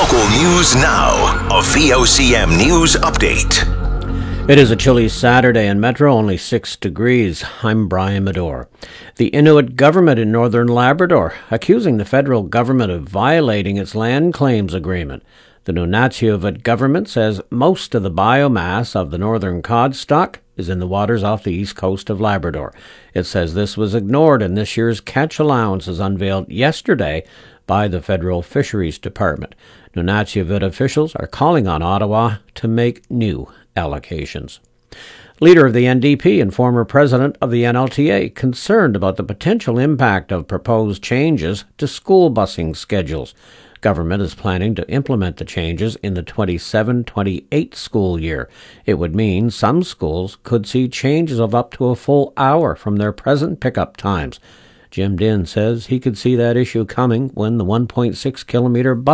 Local news now. A VOCM news update. It is a chilly Saturday in Metro, only 6 degrees. I'm Brian Medore. The Inuit government in northern Labrador accusing the federal government of violating its land claims agreement. The Nunatsiavut government says most of the biomass of the northern cod stock is in the waters off the east coast of Labrador. It says this was ignored in this year's catch allowances unveiled yesterday by the Federal Fisheries Department. Nunatsiavut officials are calling on Ottawa to make new allocations. Leader of the NDP and former president of the NLTA concerned about the potential impact of proposed changes to school busing schedules. Government is planning to implement the changes in the 27-28 school year. It would mean some schools could see changes of up to a full hour from their present pickup times. Jim Dinn says he could see that issue coming when the 1.6-kilometer bus